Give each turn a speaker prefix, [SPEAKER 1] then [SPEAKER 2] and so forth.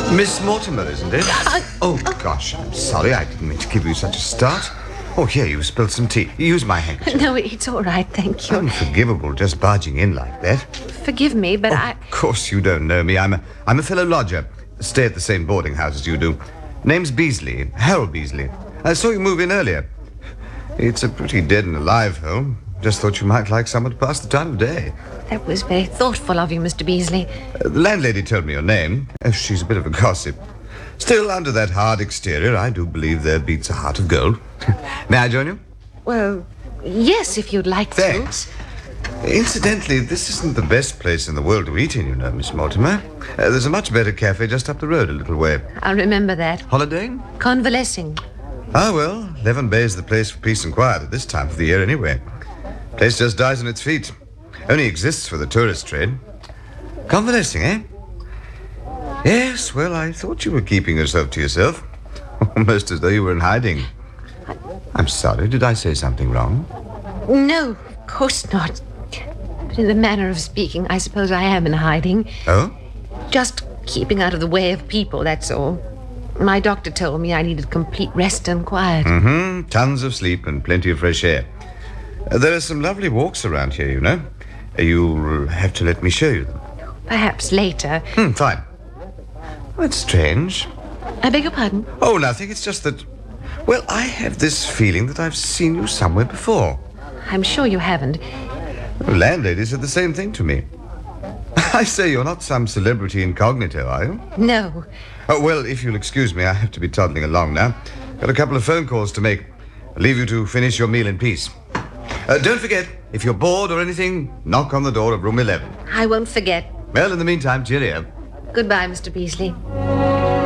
[SPEAKER 1] Miss Mortimer, isn't it? Oh, gosh, I'm sorry. I didn't mean to give you such a start. Oh, here, you spilled some tea. Use my handkerchief.
[SPEAKER 2] No, it's all right, thank you.
[SPEAKER 1] Unforgivable, just barging in like that.
[SPEAKER 2] Forgive me, but
[SPEAKER 1] Of course you don't know me. I'm a fellow lodger. Stay at the same boarding house as you do. Name's Beasley, Harold Beasley. I saw you move in earlier. It's a pretty dead and alive home. Just thought you might like someone to pass the time of day.
[SPEAKER 2] That was very thoughtful of you, Mr. Beasley.
[SPEAKER 1] The landlady told me your name. She's a bit of a gossip. Still, under that hard exterior, I do believe there beats a heart of gold. May I join you?
[SPEAKER 2] Well, yes, if you'd like
[SPEAKER 1] Thanks. Incidentally, this isn't the best place in the world to eat in, you know, Miss Mortimer. There's a much better cafe just up the road a little way.
[SPEAKER 2] I'll remember that.
[SPEAKER 1] Holidaying?
[SPEAKER 2] Convalescing.
[SPEAKER 1] Ah, well, Leven Bay is the place for peace and quiet at this time of the year anyway. Place just dies on its feet. Only exists for the tourist trade. Convalescing, eh? Yes, well, I thought you were keeping yourself to yourself. Almost as though you were in hiding. I'm sorry, did I say something wrong?
[SPEAKER 2] No, of course not. But in the manner of speaking, I suppose I am in hiding.
[SPEAKER 1] Oh?
[SPEAKER 2] Just keeping out of the way of people, that's all. My doctor told me I needed complete rest and quiet.
[SPEAKER 1] Mm-hmm. Tons of sleep and plenty of fresh air. There are some lovely walks around here, you know. You'll have to let me show you them.
[SPEAKER 2] Perhaps later.
[SPEAKER 1] Fine. That's strange.
[SPEAKER 2] I beg your pardon?
[SPEAKER 1] Oh, nothing. It's just that... Well, I have this feeling that I've seen you somewhere before.
[SPEAKER 2] I'm sure you haven't.
[SPEAKER 1] Landlady said the same thing to me. I say, you're not some celebrity incognito, are you?
[SPEAKER 2] No.
[SPEAKER 1] Oh, well, if you'll excuse me, I have to be toddling along now. Got a couple of phone calls to make. I'll leave you to finish your meal in peace. Don't forget, if you're bored or anything, knock on the door of room 11.
[SPEAKER 2] I won't forget.
[SPEAKER 1] Well, in the meantime, cheerio.
[SPEAKER 2] Goodbye, Mr. Beasley.